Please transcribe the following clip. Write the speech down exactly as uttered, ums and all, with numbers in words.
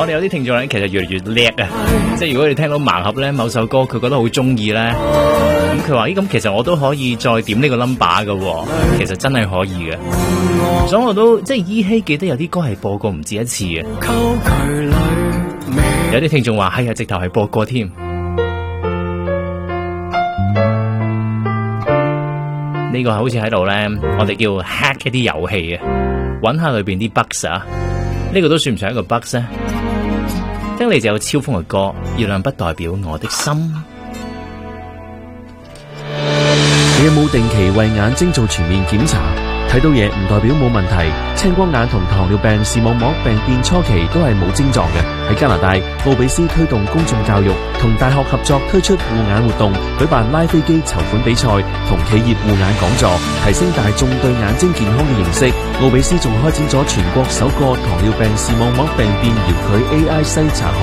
我哋有啲聽眾咧，其實越嚟越叻啊！即係如果你聽到盲盒咧，某首歌佢覺得好中意咧，咁佢話咦，咁其實我都可以再點呢個 number 嘅，其實真係可以嘅。所以我都即係依稀記得有啲歌係播過唔止一次嘅。有啲聽眾話係啊，直頭係播過添。呢個好似喺度咧，我哋叫 hack 一啲遊戲嘅，揾下裏邊啲 bugs 啊。呢個都算唔算一個 bugs 咧？聽嚟就有超風嘅歌，月亮不代表我的心。 你有冇定期為眼睛做全面檢查？睇到嘢唔代表冇問題，青光眼同糖尿病視網膜病變初期都係冇症狀嘅。喺加拿大，奧比斯推動公眾教育，同大學合作推出護眼活動，舉辦拉飛機籌款比賽同企業護眼講座，提升大眾對眼睛健康嘅認識。奧比斯仲開展咗全國首個糖尿病視網膜病變遙距 A I 篩查